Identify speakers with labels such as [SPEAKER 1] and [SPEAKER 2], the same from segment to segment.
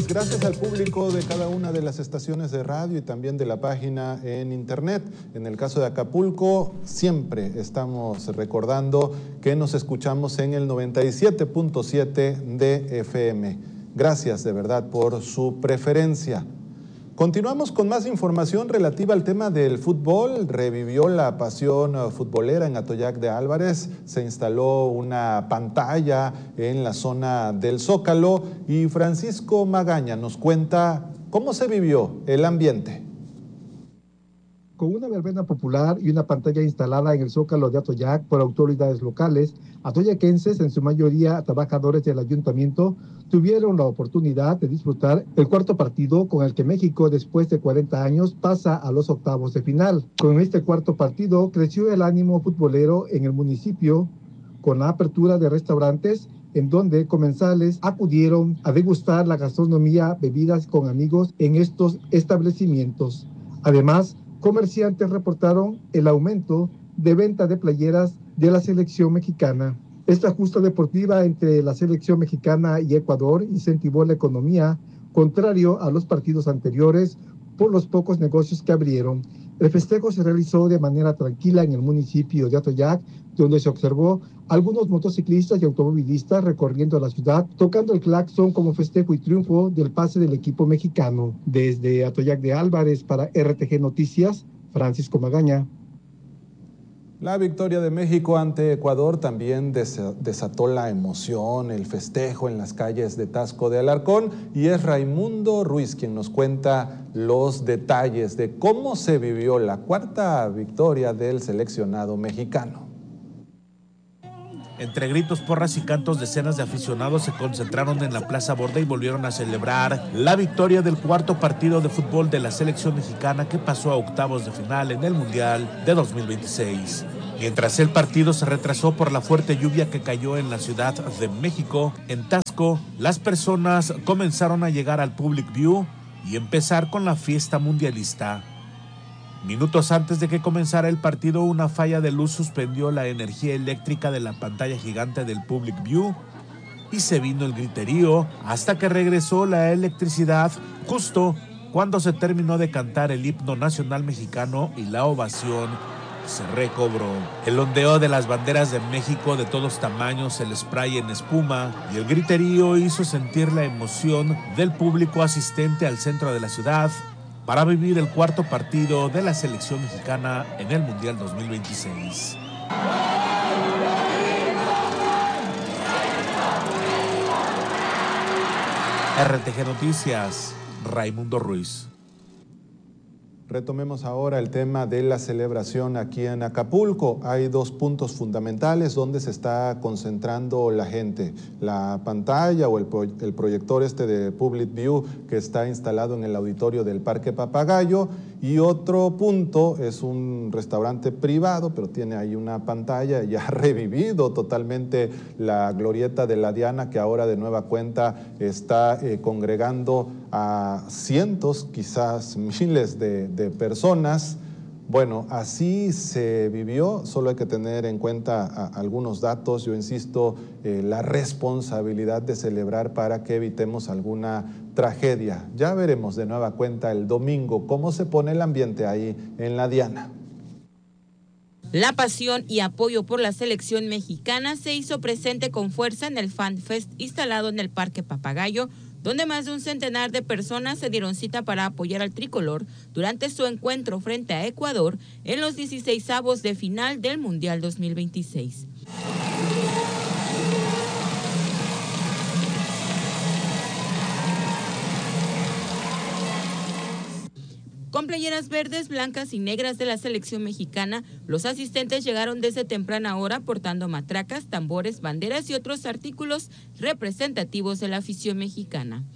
[SPEAKER 1] pues gracias al público de cada una de las estaciones de radio y también de la página en internet. En el caso de Acapulco, siempre estamos recordando que nos escuchamos en el 97.7 de FM. Gracias de verdad por su preferencia. Continuamos con más información relativa al tema del fútbol. Revivió la pasión futbolera en Atoyac de Álvarez. Se instaló una pantalla en la zona del Zócalo y Francisco Magaña nos cuenta cómo se vivió el ambiente.
[SPEAKER 2] Con una verbena popular y una pantalla instalada en el Zócalo de Atoyac por autoridades locales, atoyaquenses, en su mayoría trabajadores del ayuntamiento, tuvieron la oportunidad de disfrutar el cuarto partido con el que México, después de 40 años, pasa a los octavos de final. Con este cuarto partido creció el ánimo futbolero en el municipio, con la apertura de restaurantes en donde comensales acudieron a degustar la gastronomía, bebidas con amigos en estos establecimientos. Además, comerciantes reportaron el aumento de venta de playeras de la selección mexicana. Esta justa deportiva entre la selección mexicana y Ecuador incentivó la economía, contrario a los partidos anteriores, por los pocos negocios que abrieron. El festejo se realizó de manera tranquila en el municipio de Atoyac, donde se observó algunos motociclistas y automovilistas recorriendo la ciudad, tocando el claxon como festejo y triunfo del pase del equipo mexicano. Desde Atoyac de Álvarez para RTG Noticias, Francisco Magaña.
[SPEAKER 1] La victoria de México ante Ecuador también desató la emoción, el festejo en las calles de Taxco de Alarcón, y es Raimundo Ruiz quien nos cuenta los detalles de cómo se vivió la cuarta victoria del seleccionado mexicano.
[SPEAKER 3] Entre gritos, porras y cantos, decenas de aficionados se concentraron en la Plaza Borda y volvieron a celebrar la victoria del cuarto partido de fútbol de la selección mexicana que pasó a octavos de final en el Mundial de 2026. Mientras el partido se retrasó por la fuerte lluvia que cayó en la Ciudad de México, en Taxco, las personas comenzaron a llegar al Public View y empezar con la fiesta mundialista. Minutos antes de que comenzara el partido, una falla de luz suspendió la energía eléctrica de la pantalla gigante del Public View y se vino el griterío hasta que regresó la electricidad justo cuando se terminó de cantar el himno nacional mexicano y la ovación se recobró. El ondeo de las banderas de México de todos tamaños, el spray en espuma y el griterío hizo sentir la emoción del público asistente al centro de la ciudad para vivir el cuarto partido de la selección mexicana en el Mundial 2026. RTG Noticias, Raimundo Ruiz.
[SPEAKER 1] Retomemos ahora el tema de la celebración aquí en Acapulco. Hay dos puntos fundamentales donde se está concentrando la gente. La pantalla o el proyector de Public View que está instalado en el auditorio del Parque Papagayo, y otro punto es un restaurante privado, pero tiene ahí una pantalla. Ya ha revivido totalmente la glorieta de la Diana, que ahora de nueva cuenta está congregando a cientos, quizás miles de personas. Bueno, así se vivió. Solo hay que tener en cuenta algunos datos. Yo insisto, la responsabilidad de celebrar para que evitemos alguna tragedia. Ya veremos de nueva cuenta el domingo cómo se pone el ambiente ahí en la Diana.
[SPEAKER 4] La pasión y apoyo por la selección mexicana se hizo presente con fuerza en el Fan Fest instalado en el Parque Papagayo, donde más de un centenar de personas se dieron cita para apoyar al tricolor durante su encuentro frente a Ecuador en los 16avos de final del Mundial 2026. Con playeras verdes, blancas y negras de la selección mexicana, los asistentes llegaron desde temprana hora portando matracas, tambores, banderas y otros artículos representativos de la afición mexicana.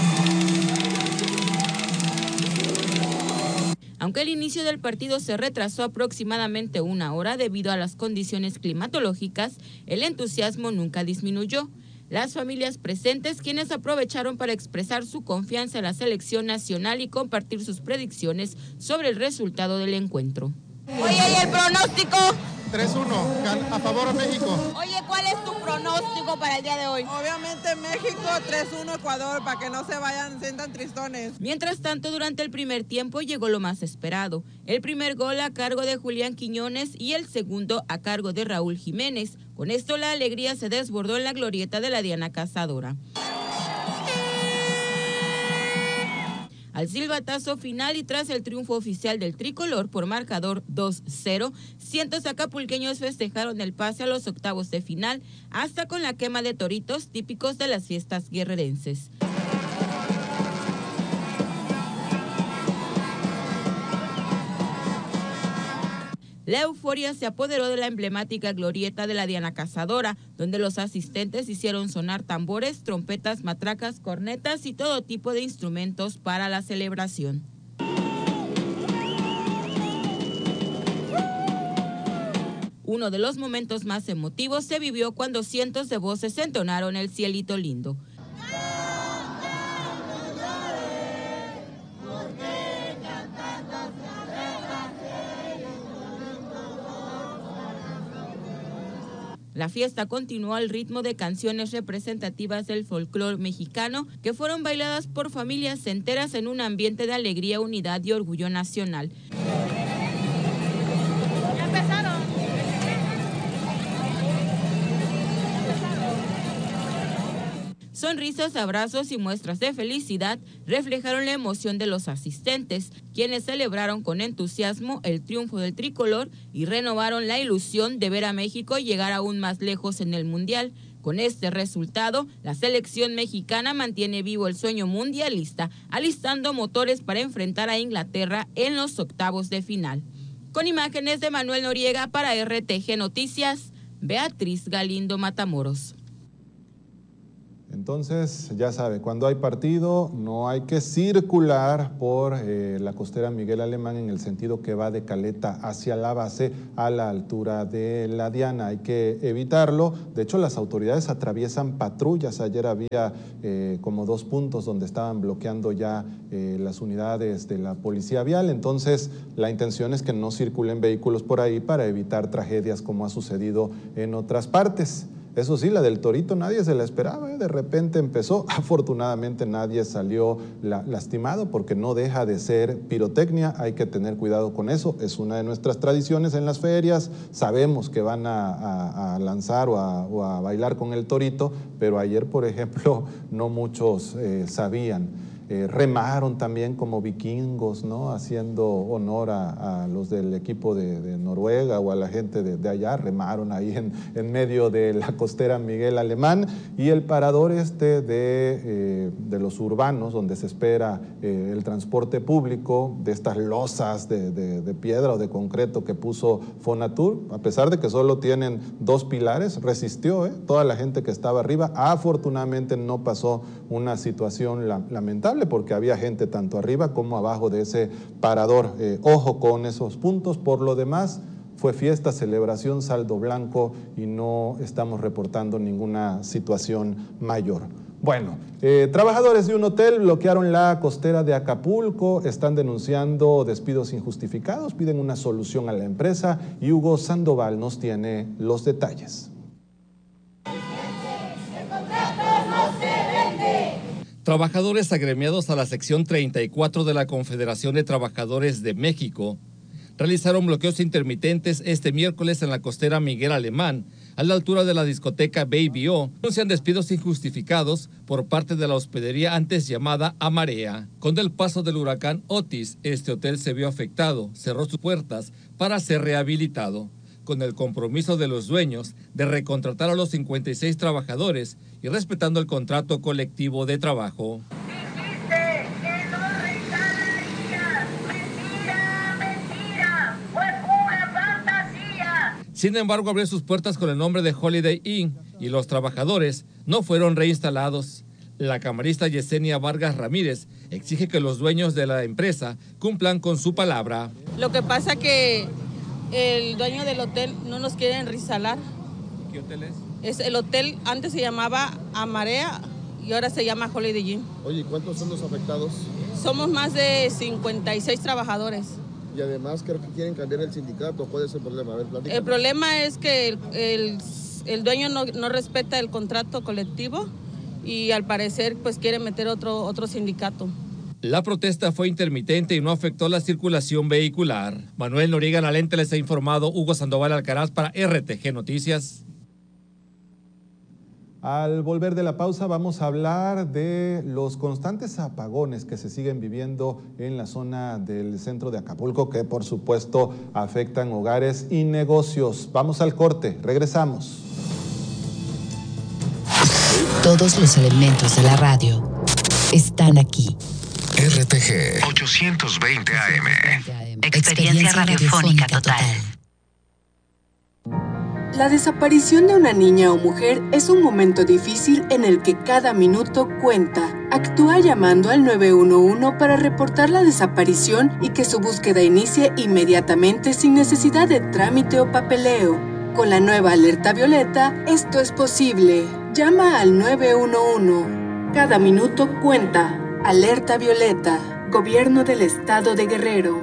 [SPEAKER 4] Aunque el inicio del partido se retrasó aproximadamente una hora debido a las condiciones climatológicas, el entusiasmo nunca disminuyó. Las familias presentes, quienes aprovecharon para expresar su confianza en la selección nacional y compartir sus predicciones sobre el resultado del encuentro.
[SPEAKER 5] Oye, ¿y el pronóstico 3-1 a favor de México.
[SPEAKER 4] Oye, ¿cuál es tu pronóstico para el día de hoy?
[SPEAKER 6] Obviamente México, 3-1 Ecuador, para que no se vayan, sientan tristones.
[SPEAKER 4] Mientras tanto, durante el primer tiempo llegó lo más esperado. El primer gol a cargo de Julián Quiñones y el segundo a cargo de Raúl Jiménez. Con esto la alegría se desbordó en la glorieta de la Diana Cazadora. Al silbatazo final y tras el triunfo oficial del tricolor por marcador 2-0, cientos acapulqueños festejaron el pase a los octavos de final, hasta con la quema de toritos típicos de las fiestas guerrerenses. La euforia se apoderó de la emblemática glorieta de la Diana Cazadora, donde los asistentes hicieron sonar tambores, trompetas, matracas, cornetas y todo tipo de instrumentos para la celebración. Uno de los momentos más emotivos se vivió cuando cientos de voces entonaron el Cielito Lindo. La fiesta continuó al ritmo de canciones representativas del folclore mexicano que fueron bailadas por familias enteras en un ambiente de alegría, unidad y orgullo nacional. Ya empezaron. Sonrisas, abrazos y muestras de felicidad reflejaron la emoción de los asistentes, quienes celebraron con entusiasmo el triunfo del tricolor y renovaron la ilusión de ver a México llegar aún más lejos en el Mundial. Con este resultado, la selección mexicana mantiene vivo el sueño mundialista, alistando motores para enfrentar a Inglaterra en los octavos de final. Con imágenes de Manuel Noriega para RTG Noticias, Beatriz Galindo Matamoros.
[SPEAKER 1] Entonces, ya sabe, cuando hay partido no hay que circular por la costera Miguel Alemán en el sentido que va de Caleta hacia la base a la altura de la Diana. Hay que evitarlo. De hecho, las autoridades atraviesan patrullas. Ayer había como 2 puntos donde estaban bloqueando ya las unidades de la policía vial. Entonces, la intención es que no circulen vehículos por ahí para evitar tragedias como ha sucedido en otras partes. Eso sí, la del Torito nadie se la esperaba, de repente empezó, afortunadamente nadie salió lastimado porque no deja de ser pirotecnia, hay que tener cuidado con eso, es una de nuestras tradiciones en las ferias, sabemos que van a lanzar o a bailar con el Torito, pero ayer, por ejemplo, no muchos sabían. Remaron también como vikingos, ¿no? Haciendo honor a los del equipo de Noruega o a la gente de allá, remaron ahí en medio de la costera Miguel Alemán, y el parador de los urbanos, donde se espera el transporte público, de estas losas de piedra o de concreto que puso Fonatur, a pesar de que solo tienen 2 pilares, resistió, toda la gente que estaba arriba. Afortunadamente no pasó una situación lamentable, porque había gente tanto arriba como abajo de ese parador. Ojo con esos puntos. Por lo demás, fue fiesta, celebración, saldo blanco y no estamos reportando ninguna situación mayor. Bueno, trabajadores de un hotel bloquearon la costera de Acapulco, están denunciando despidos injustificados, piden una solución a la empresa y Hugo Sandoval nos tiene los detalles.
[SPEAKER 7] Trabajadores agremiados a la sección 34 de la Confederación de Trabajadores de México realizaron bloqueos intermitentes este miércoles en la costera Miguel Alemán, a la altura de la discoteca Baby O. Denuncian despidos injustificados por parte de la hospedería antes llamada Amarea. Con el paso del huracán Otis, este hotel se vio afectado, cerró sus puertas para ser rehabilitado, con el compromiso de los dueños de recontratar a los 56 trabajadores y respetando el contrato colectivo de trabajo. Sin embargo, abrió sus puertas con el nombre de Holiday Inn y los trabajadores no fueron reinstalados. La camarista Yesenia Vargas Ramírez exige que los dueños de la empresa cumplan con su palabra.
[SPEAKER 6] Lo que pasa que el dueño del hotel no nos quiere reinstalar.
[SPEAKER 7] ¿Qué hotel es?
[SPEAKER 6] El hotel antes se llamaba Amarea y ahora se llama Holiday Inn.
[SPEAKER 5] Oye, ¿cuántos son los afectados?
[SPEAKER 6] Somos más de 56 trabajadores.
[SPEAKER 5] Y además creo que quieren cambiar el sindicato. ¿Cuál es el problema? A ver, platícame.
[SPEAKER 6] El problema es que el dueño no respeta el contrato colectivo y al parecer pues quiere meter otro sindicato.
[SPEAKER 7] La protesta fue intermitente y no afectó la circulación vehicular. Manuel Noriega Nalente les ha informado. Hugo Sandoval Alcaraz para RTG Noticias.
[SPEAKER 1] Al volver de la pausa vamos a hablar de los constantes apagones que se siguen viviendo en la zona del centro de Acapulco, que por supuesto afectan hogares y negocios. Vamos al corte, regresamos.
[SPEAKER 8] Todos los elementos de la radio están aquí.
[SPEAKER 9] RTG 820 AM.
[SPEAKER 8] Experiencia radiofónica total.
[SPEAKER 10] La desaparición de una niña o mujer es un momento difícil en el que cada minuto cuenta. Actúa llamando al 911 para reportar la desaparición y que su búsqueda inicie inmediatamente sin necesidad de trámite o papeleo. Con la nueva alerta violeta, esto es posible. Llama al 911. Cada minuto cuenta. Alerta violeta. Gobierno del Estado de Guerrero.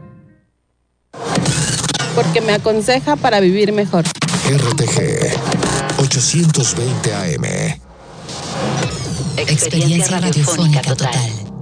[SPEAKER 6] Porque me aconseja para vivir mejor.
[SPEAKER 9] RTG 820 AM.
[SPEAKER 8] Experiencia radiofónica total.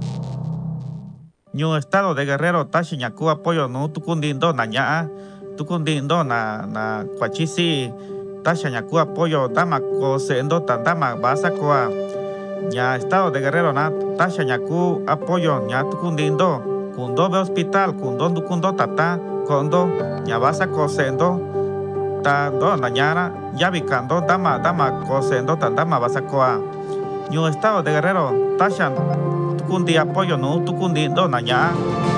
[SPEAKER 11] Ñu Estado de Guerrero taxiñaku apoyo no tukundindo naña tukundindo na cuachisi taxiñaku apoyo dama cosendo tandama basacoa ña Estado de Guerrero na taxiñaku apoyo ña tukundindo kundo be hospital kundo tata kondo ña basacosendo do nañara yabicando dama cosendo tandama basacoa Ñu Estado de Guerrero tashan tukundi apoyo no tukundindo naña